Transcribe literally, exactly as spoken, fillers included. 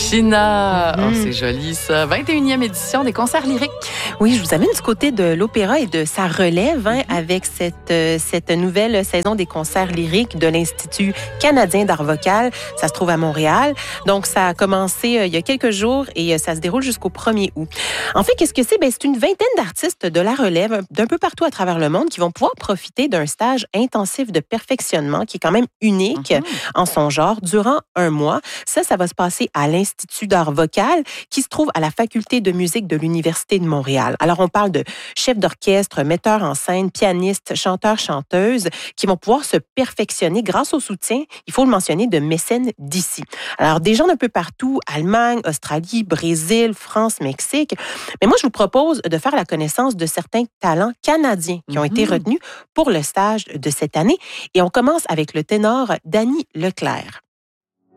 China. Mm-hmm. Oh, c'est joli, ça. vingt et unième édition des concerts lyriques. Oui, je vous amène du côté de l'opéra et de sa relève hein, mm-hmm. avec cette, euh, cette nouvelle saison des concerts lyriques de l'Institut canadien d'art vocal. Ça se trouve à Montréal. Donc, ça a commencé euh, il y a quelques jours et euh, ça se déroule jusqu'au premier août. En fait, qu'est-ce que c'est? Ben, c'est une vingtaine d'artistes de la relève d'un peu partout à travers le monde qui vont pouvoir profiter d'un stage intensif de perfectionnement qui est quand même unique mm-hmm. en son genre durant un mois. Ça, ça va se passer à l'Institut d'art vocal qui se trouve à la Faculté de musique de l'Université de Montréal. Alors, on parle de chefs d'orchestre, metteurs en scène, pianistes, chanteurs, chanteuses qui vont pouvoir se perfectionner grâce au soutien, il faut le mentionner, de mécènes d'ici. Alors, des gens d'un peu partout, Allemagne, Australie, Brésil, France, Mexique. Mais moi, je vous propose de faire la connaissance de certains talents canadiens qui ont mm-hmm. été retenus pour le stage de cette année. Et on commence avec le ténor Danny Leclerc.